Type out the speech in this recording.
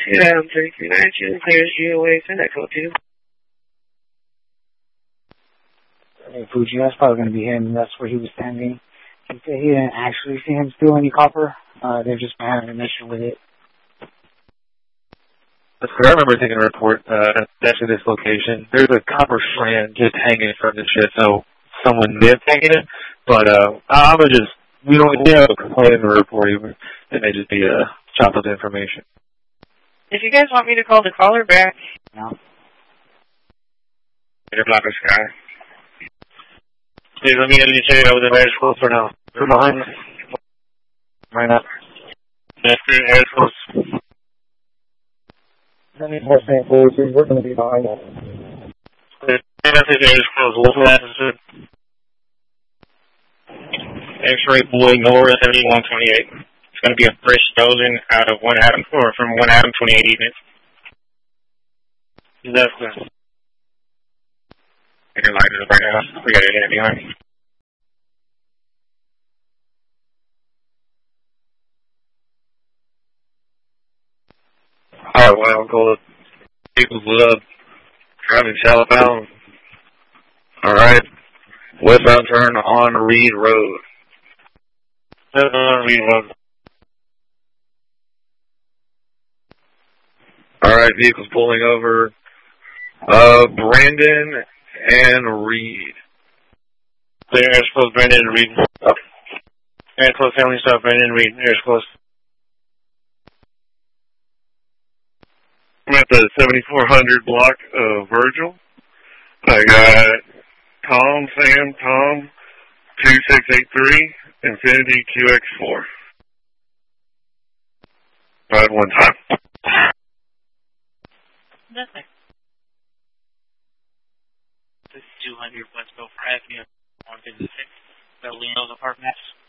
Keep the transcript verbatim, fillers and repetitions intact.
Yeah, I'm thirty-three nineteen, clears you away, send that code to. Hey, Fuji, that's probably going to be him. That's where he was standing. He said he didn't actually see him steal any copper. Uh, they've just been having an issue with it. I remember taking a report uh, at actually this location. There's a copper strand just hanging from the shit, so someone did take it. But uh, I'm gonna just we don't we have a complaint in the report even. It may just be a chop of information. If you guys want me to call the caller back, no. Your blocker sky. Please let me get you check it out with the air close for now. We're behind. Right up. That's good. Air close. Any more Saint Louis, we're going to be behind us. Message air close. Local attitude. X-ray boy Nora seventy-one twenty-eight. It's going to be a fresh dozen out of one atom, or from one atom twenty-eight units. That's good. Your light is right now. We got a unit behind. Alright, well, I'll call it People's Love, driving southbound. Alright, westbound turn on Reed Road. On Reed Road. Alright, vehicles pulling over. Uh, Brandon and Reed. Clear, air close, Brandon and Reed. Oh. Air close, family stop, Brandon and Reed. Air close. I'm at the seventy-four hundred block of Virgil. I got Tom, Sam, Tom, two six eight three, Infinity Q X four. Right, one time. Nothing. This is two hundred West Gopher Avenue, one fifty-six, Bellino's Apartments.